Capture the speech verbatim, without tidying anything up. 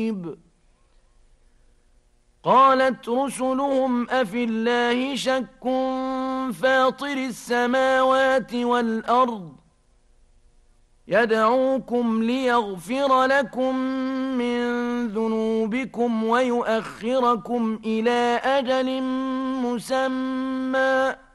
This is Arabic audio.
قالت رسلهم أفي الله شك فاطر السماوات والأرض يدعوكم ليغفر لكم من ذنوبكم ويؤخركم إلى أجل مسمى